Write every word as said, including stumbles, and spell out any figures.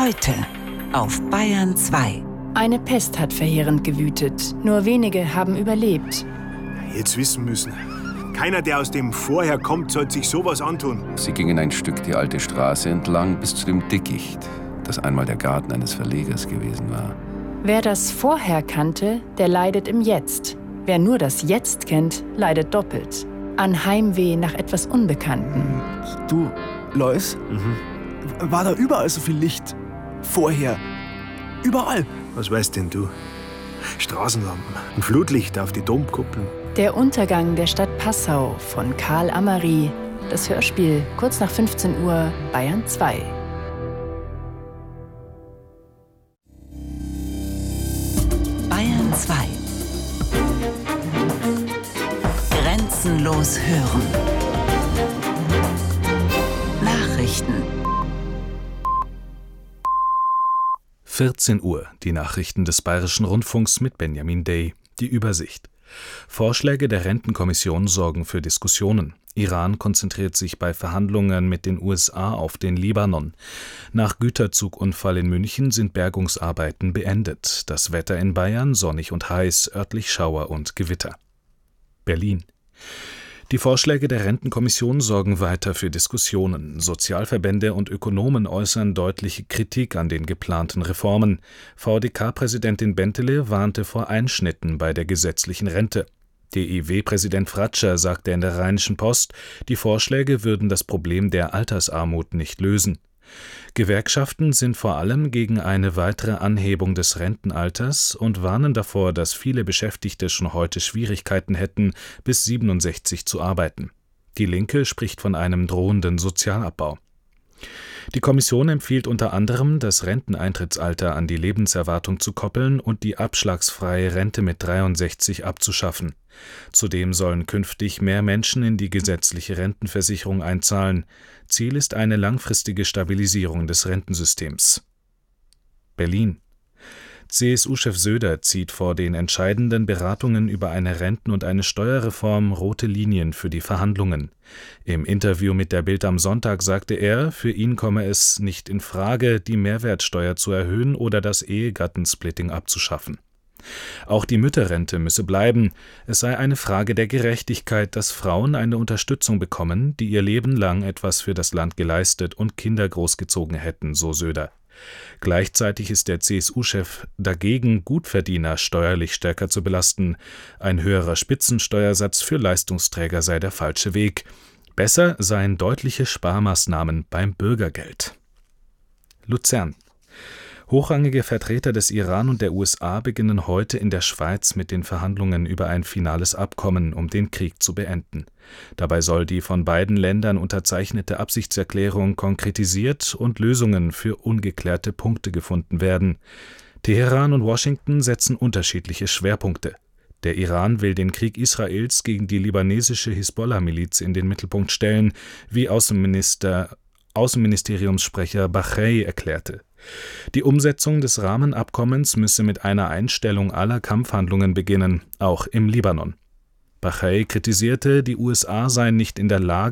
Heute auf Bayern zwei. Eine Pest hat verheerend gewütet. Nur wenige haben überlebt. Jetzt wissen müssen. Keiner, der aus dem Vorher kommt, sollte sich sowas antun. Sie gingen ein Stück die alte Straße entlang bis zu dem Dickicht, das einmal der Garten eines Verlegers gewesen war. Wer das Vorher kannte, der leidet im Jetzt. Wer nur das Jetzt kennt, leidet doppelt. An Heimweh nach etwas Unbekanntem. Du, Lois, mhm. war da überall so viel Licht? Vorher. Überall. Was weißt denn du? Straßenlampen, ein Flutlicht auf die Domkuppeln. Der Untergang der Stadt Passau von Karl Amary. Das Hörspiel kurz nach fünfzehn Uhr, Bayern zwei. Bayern zwei. Grenzenlos hören. Nachrichten. vierzehn Uhr, die Nachrichten des Bayerischen Rundfunks mit Benjamin Day. Die Übersicht. Vorschläge der Rentenkommission sorgen für Diskussionen. Iran konzentriert sich bei Verhandlungen mit den U S A auf den Libanon. Nach Güterzugunfall in München sind Bergungsarbeiten beendet. Das Wetter in Bayern sonnig und heiß, örtlich Schauer und Gewitter. Berlin. Die Vorschläge der Rentenkommission sorgen weiter für Diskussionen. Sozialverbände und Ökonomen äußern deutliche Kritik an den geplanten Reformen. V D K-Präsidentin Bentele warnte vor Einschnitten bei der gesetzlichen Rente. D I W-Präsident Fratscher sagte in der Rheinischen Post, die Vorschläge würden das Problem der Altersarmut nicht lösen. Gewerkschaften sind vor allem gegen eine weitere Anhebung des Rentenalters und warnen davor, dass viele Beschäftigte schon heute Schwierigkeiten hätten, bis siebenundsechzig zu arbeiten. Die Linke spricht von einem drohenden Sozialabbau. Die Kommission empfiehlt unter anderem, das Renteneintrittsalter an die Lebenserwartung zu koppeln und die abschlagsfreie Rente mit dreiundsechzig abzuschaffen. Zudem sollen künftig mehr Menschen in die gesetzliche Rentenversicherung einzahlen. Ziel ist eine langfristige Stabilisierung des Rentensystems. Berlin. C S U-Chef Söder zieht vor den entscheidenden Beratungen über eine Renten- und eine Steuerreform rote Linien für die Verhandlungen. Im Interview mit der Bild am Sonntag sagte er, für ihn komme es nicht in Frage, die Mehrwertsteuer zu erhöhen oder das Ehegattensplitting abzuschaffen. Auch die Mütterrente müsse bleiben. Es sei eine Frage der Gerechtigkeit, dass Frauen eine Unterstützung bekommen, die ihr Leben lang etwas für das Land geleistet und Kinder großgezogen hätten, so Söder. Gleichzeitig ist der C S U-Chef dagegen, Gutverdiener steuerlich stärker zu belasten. Ein höherer Spitzensteuersatz für Leistungsträger sei der falsche Weg. Besser seien deutliche Sparmaßnahmen beim Bürgergeld. Luzern. Hochrangige Vertreter des Iran und der U S A beginnen heute in der Schweiz mit den Verhandlungen über ein finales Abkommen, um den Krieg zu beenden. Dabei soll die von beiden Ländern unterzeichnete Absichtserklärung konkretisiert und Lösungen für ungeklärte Punkte gefunden werden. Teheran und Washington setzen unterschiedliche Schwerpunkte. Der Iran will den Krieg Israels gegen die libanesische Hisbollah-Miliz in den Mittelpunkt stellen, wie Außenminister, Außenministeriumssprecher Bachey erklärte. Die Umsetzung des Rahmenabkommens müsse mit einer Einstellung aller Kampfhandlungen beginnen, auch im Libanon. Bachey kritisierte, die U S A seien nicht in der Lage,